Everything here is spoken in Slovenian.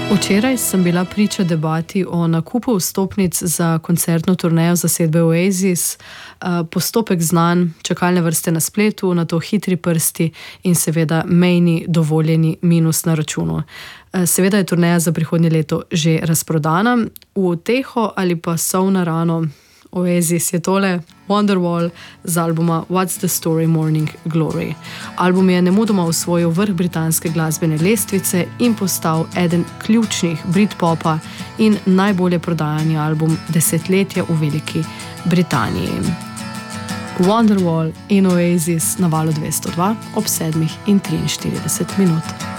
Včeraj sem bila priča debati o nakupu vstopnic za koncertno turnejo zasedbe Oasis. Postopek znan, čakalne vrste na spletu, nato hitri prsti in seveda mejni dovoljeni minus na računu. Seveda je turneja za prihodnje leto že razprodana. V uteho ali pa sol na rano Oasis je tole Wonderwall z albuma What's the Story Morning Glory. Album je nemudoma osvojil vrh britanske glasbene lestvice in postal eden ključnih Britpopa in najbolje prodajani album desetletja v Veliki Britaniji. Wonderwall in Oasis na valu 202 ob 7:43.